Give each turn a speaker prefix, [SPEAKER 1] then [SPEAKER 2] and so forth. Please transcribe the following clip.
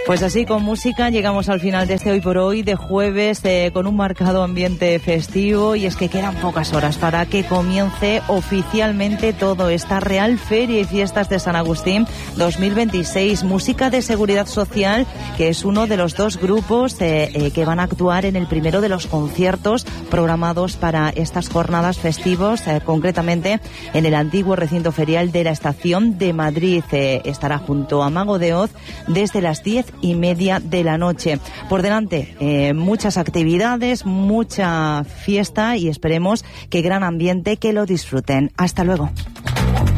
[SPEAKER 1] Pues así, con música, llegamos al final de este Hoy por Hoy de jueves, con un marcado ambiente festivo, y es que quedan pocas horas para que comience oficialmente todo. Esta Real Feria y Fiestas de San Agustín 2026. Música de Seguridad Social, que es uno de los dos grupos que van a actuar en el primero de los conciertos programados para estas jornadas festivos, concretamente en el antiguo recinto ferial de la Estación de Madrid. Estará junto a Mago de Oz desde las 10:30 de la noche. Por delante, muchas actividades, mucha fiesta y esperemos que gran ambiente, que lo disfruten. Hasta luego.